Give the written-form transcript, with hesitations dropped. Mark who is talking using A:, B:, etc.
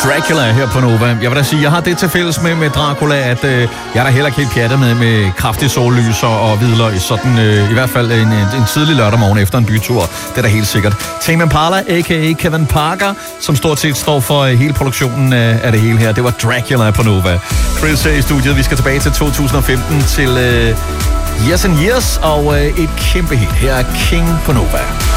A: Dracula her på Nova. Jeg vil da sige, jeg har det til fælles med Dracula, at jeg er da heller ikke helt pjattet med kraftige sollys og hvidløg, sådan i hvert fald en tidlig lørdag morgen efter en bytur. Det er da helt sikkert. Tame Impala, a.k.a. Kevin Parker, som stort set står for hele produktionen af det hele her. Det var Dracula på Nova. Chris i studiet. Vi skal tilbage til 2015 til Years and Years og et kæmpe hit. Her er King på Nova.